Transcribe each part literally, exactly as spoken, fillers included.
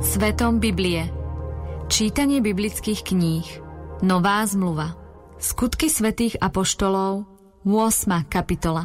Svetom Biblie. Čítanie biblických kníh. Nová zmluva. Skutky svätých apoštolov. ôsma kapitola.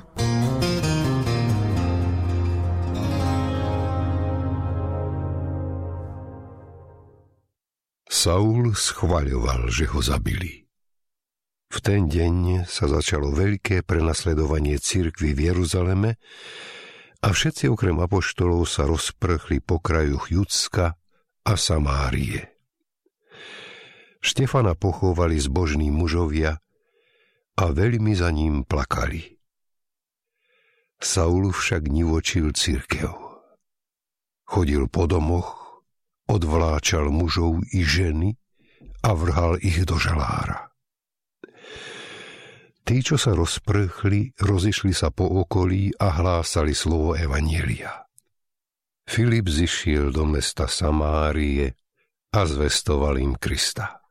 Saul schvaľoval, že ho zabili. V ten deň sa začalo veľké prenasledovanie cirkvi v Jeruzaleme a všetci okrem apoštolov sa rozprchli po krajoch Judska a Samárie. Štefana pochovali zbožní mužovia a veľmi za ním plakali. Saul však nivočil cirkev. Chodil po domoch, odvláčal mužov i ženy a vrhal ich do žalára. Tí, čo sa rozprchli, rozišli sa po okolí a hlásali slovo evanjelia. Filip zišiel do mesta Samárie a zvestoval im Krista.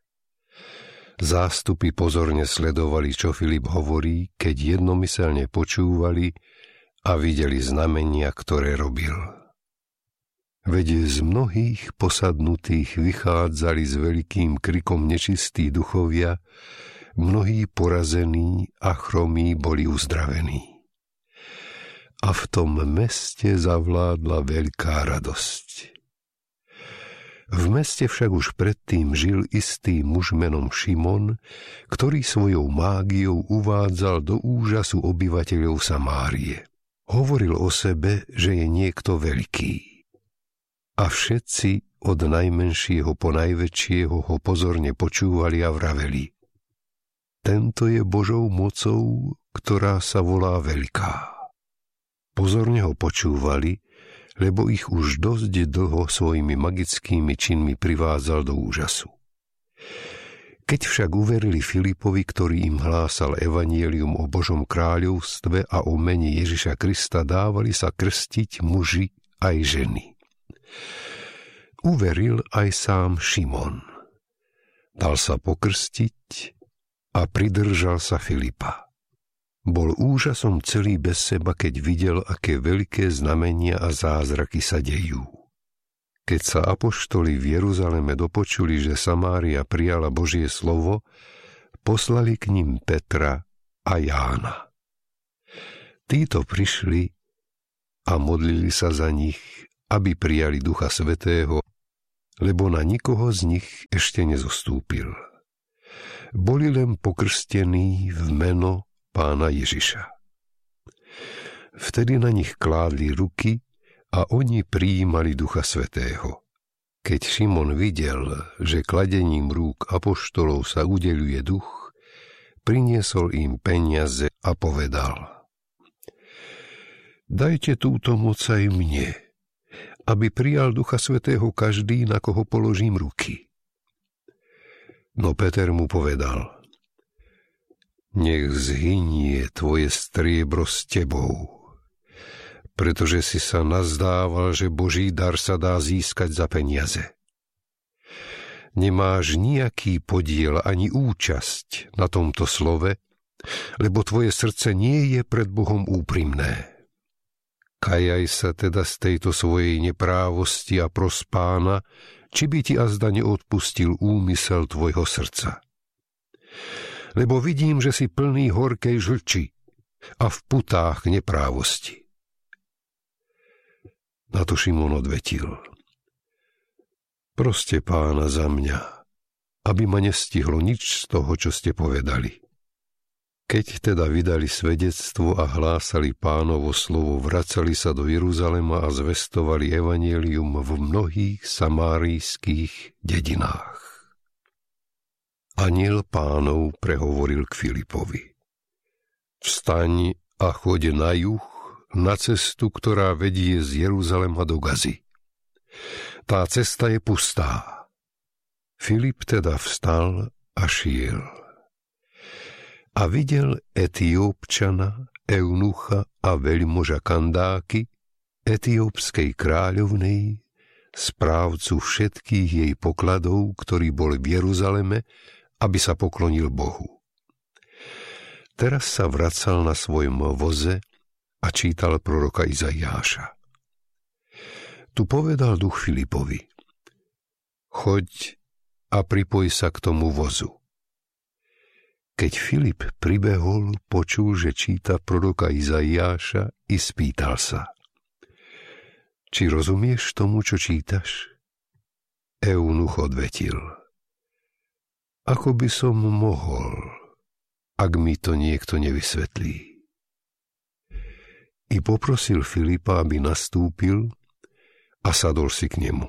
Zástupy pozorne sledovali, čo Filip hovorí, keď jednomyselne počúvali a videli znamenia, ktoré robil. Veď z mnohých posadnutých vychádzali s veľkým krikom nečistí duchovia, mnohí porazení a chromí boli uzdravení. A v tom meste zavládla veľká radosť. V meste však už predtým žil istý muž menom Šimon, ktorý svojou mágiou uvádzal do úžasu obyvateľov Samárie. Hovoril o sebe, že je niekto veľký. A všetci od najmenšieho po najväčšieho ho pozorne počúvali a vraveli: Tento je Božou mocou, ktorá sa volá Veľká. Pozorne ho počúvali, lebo ich už dosť dlho svojimi magickými činmi privádzal do úžasu. Keď však uverili Filipovi, ktorý im hlásal evanjelium o Božom kráľovstve a o mene Ježiša Krista, dávali sa krstiť muži aj ženy. Uveril aj sám Šimon. Dal sa pokrstiť a pridržal sa Filipa. Bol úžasom celý bez seba, keď videl, aké veľké znamenia a zázraky sa dejú. Keď sa apoštoli v Jeruzaleme dopočuli, že Samária prijala Božie slovo, poslali k nim Petra a Jána. Títo prišli a modlili sa za nich, aby prijali Ducha Svätého, lebo na nikoho z nich ešte nezostúpil. Boli len pokrstení v meno Pána Ježiša. Vtedy na nich kládli ruky a oni prijímali Ducha Svätého. Keď Šimon videl, že kladením rúk apoštolov sa udeľuje duch, priniesol im peniaze a povedal: Dajte túto moc aj mne, aby prijal Ducha Svätého každý, na koho položím ruky. No Peter mu povedal: Nech zhynie tvoje striebro s tebou, pretože si sa nazdával, že Boží dar sa dá získať za peniaze. Nemáš nejaký podiel ani účasť na tomto slove, lebo tvoje srdce nie je pred Bohom úprimné. Kajaj sa teda z tejto svojej neprávosti a pros Pána, či by ti azda neodpustil úmysel tvojho srdca. Lebo vidím, že si plný horkej žlči a v putách neprávosti. Na to Šimon odvetil: Proste Pána za mňa, aby ma nestihlo nič z toho, čo ste povedali. Keď teda vydali svedectvo a hlásali Pánovo slovo, vracali sa do Jeruzalema a zvestovali evanjelium v mnohých samárijských dedinách. Anjel Pánov prehovoril k Filipovi: Vstaň a choď na juh, na cestu, ktorá vedie z Jeruzalema do Gazy. Tá cesta je pustá. Filip teda vstal a šiel. A videl Etiópčana, eunucha a veľmoža Kandáky, etiópskej kráľovnej, správcu všetkých jej pokladov, ktorý bol v Jeruzaleme, aby sa poklonil Bohu. Teraz sa vracal na svojom voze a čítal proroka Izaiáša. Tu povedal duch Filipovi: choď a pripoj sa k tomu vozu. Keď Filip pribehol, počul, že číta proroka Izaiáša i spýtal sa: Či rozumieš tomu, čo čítaš? Eunuch odvetil: Ako by som mohol, ak mi to niekto nevysvetlí. I poprosil Filipa, aby nastúpil a sadol si k nemu.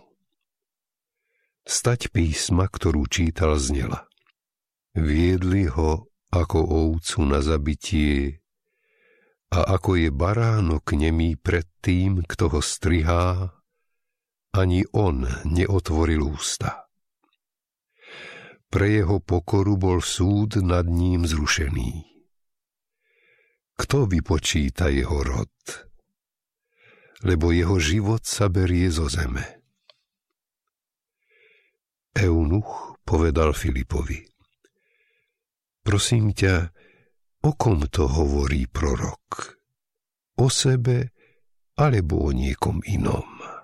Stať písma, ktorú čítal, znela: Viedli ho ako ovcu na zabitie a ako je baránok nemý pred tým, kto ho strihá, ani on neotvoril ústa. Pre jeho pokoru bol súd nad ním zrušený. Kto vypočíta jeho rod? Lebo jeho život sa berie zo zeme. Eunuch povedal Filipovi: Prosím ťa, o kom to hovorí prorok? O sebe alebo o niekom inom?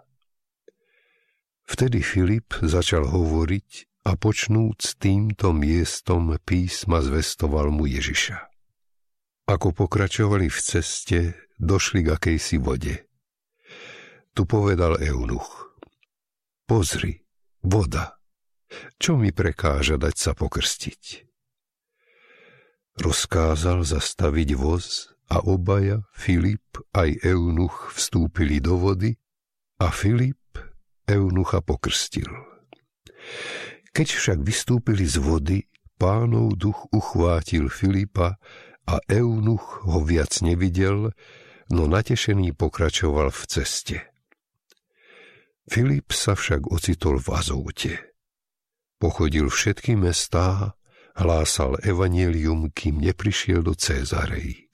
Vtedy Filip začal hovoriť a počnúc týmto miestom písma zvestoval mu Ježiša. Ako pokračovali v ceste, došli k akejsi vode. Tu povedal eunuch: Pozri, voda, čo mi prekáža dať sa pokrstiť? Rozkázal zastaviť voz a obaja, Filip aj eunuch, vstúpili do vody a Filip eunucha pokrstil. Keď však vystúpili z vody, Pánov duch uchvátil Filipa a eunuch ho viac nevidel, no natešený pokračoval v ceste. Filip sa však ocitol v Azóte. Pochodil všetky mestá, hlásal evanjelium, kým neprišiel do Cézarei.